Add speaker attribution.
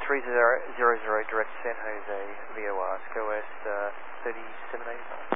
Speaker 1: 3000 direct San Jose, VOR, SCO West 3785.